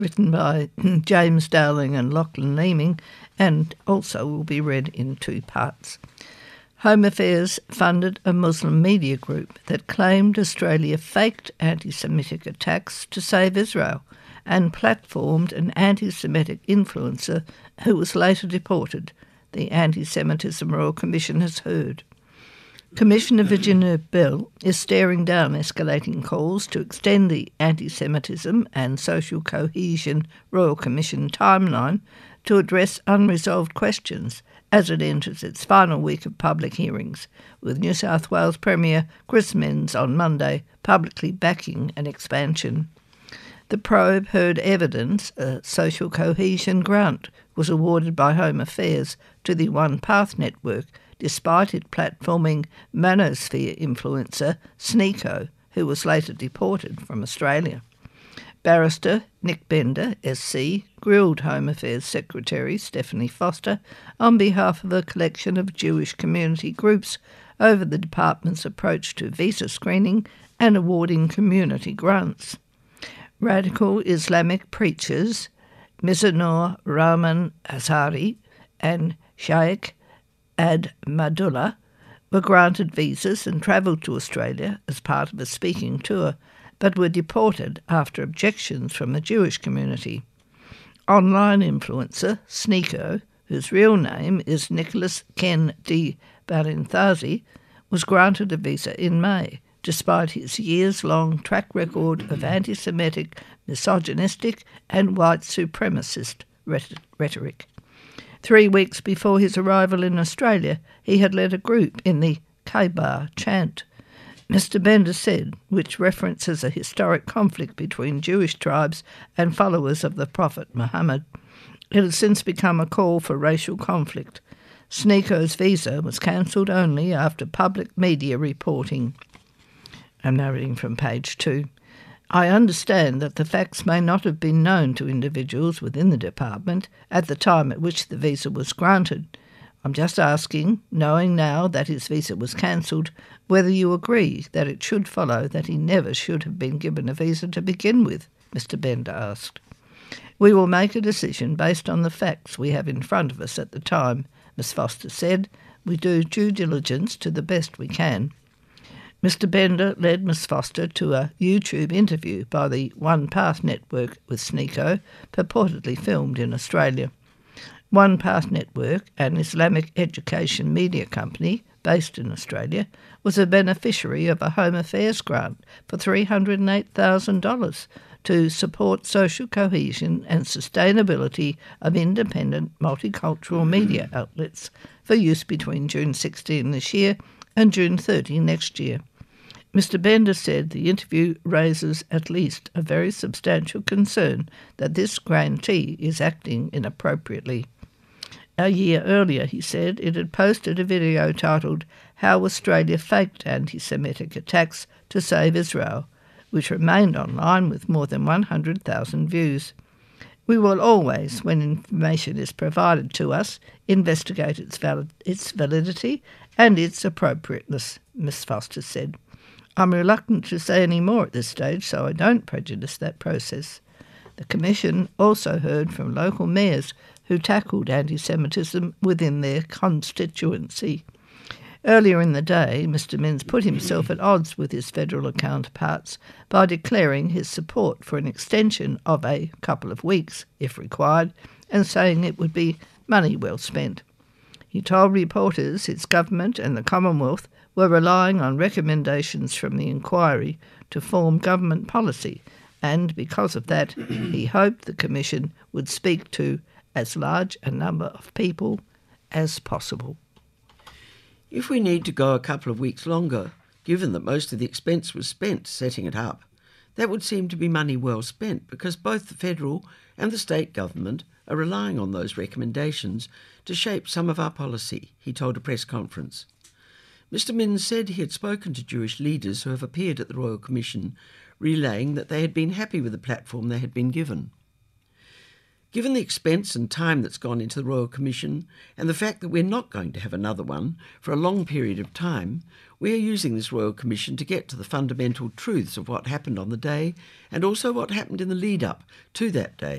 written by James Dowling and Lachlan Leeming, and also will be read in 2 parts. Home Affairs funded a Muslim media group that claimed Australia faked anti-Semitic attacks to save Israel and platformed an anti-Semitic influencer who was later deported, the Anti-Semitism Royal Commission has heard. Commissioner Virginia Bell is staring down escalating calls to extend the Anti-Semitism and Social Cohesion Royal Commission timeline to address unresolved questions as it enters its final week of public hearings, with New South Wales Premier Chris Minns on Monday publicly backing an expansion. The probe heard evidence a social cohesion grant was awarded by Home Affairs to the One Path network, despite it platforming manosphere influencer Sneeko, who was later deported from Australia. Barrister Nick Bender, SC, grilled Home Affairs Secretary Stephanie Foster on behalf of a collection of Jewish community groups over the department's approach to visa screening and awarding community grants. Radical Islamic preachers Mizanur Rahman Azhari and Sheikh Ahmadullah were granted visas and travelled to Australia as part of a speaking tour, but were deported after objections from the Jewish community. Online influencer Sneeko, whose real name is Nicholas Ken D. Barinthazi, was granted a visa in May, despite his years-long track record of anti-Semitic, misogynistic and white supremacist rhetoric. 3 weeks before his arrival in Australia, he had led a group in the Khaybar chant, Mr. Bender said, which references a historic conflict between Jewish tribes and followers of the Prophet Muhammad. It has since become a call for racial conflict. Sneeko's visa was cancelled only after public media reporting. I'm now reading from page 2. I understand that the facts may not have been known to individuals within the department at the time at which the visa was granted. I'm just asking, knowing now that his visa was cancelled, whether you agree that it should follow that he never should have been given a visa to begin with, Mr. Bender asked. We will make a decision based on the facts we have in front of us at the time, Ms. Foster said. We do due diligence to the best we can. Mr. Bender led Ms. Foster to a YouTube interview by the One Path network with Sneeko, purportedly filmed in Australia. One Path Network, an Islamic education media company based in Australia, was a beneficiary of a Home Affairs grant for $308,000 to support social cohesion and sustainability of independent multicultural media outlets for use between June 16 this year and June 30 next year. Mr. Bender said the interview raises at least a very substantial concern that this grantee is acting inappropriately. A year earlier, he said, it had posted a video titled How Australia Faked Anti-Semitic Attacks to Save Israel, which remained online with more than 100,000 views. We will always, when information is provided to us, investigate its validity and its appropriateness, Ms. Foster said. I'm reluctant to say any more at this stage, so I don't prejudice that process. The Commission also heard from local mayors who tackled anti-Semitism within their constituency. Earlier in the day, Mr. Minns put himself at odds with his federal counterparts by declaring his support for an extension of a couple of weeks, if required, and saying it would be money well spent. He told reporters his government and the Commonwealth were relying on recommendations from the inquiry to form government policy, and because of that, he hoped the Commission would speak to as large a number of people as possible. If we need to go a couple of weeks longer, given that most of the expense was spent setting it up, that would seem to be money well spent because both the federal and the state government are relying on those recommendations to shape some of our policy, he told a press conference. Mr. Minns said he had spoken to Jewish leaders who have appeared at the Royal Commission, relaying that they had been happy with the platform they had been given. Given the expense and time that's gone into the Royal Commission and the fact that we're not going to have another one for a long period of time, we are using this Royal Commission to get to the fundamental truths of what happened on the day and also what happened in the lead-up to that day.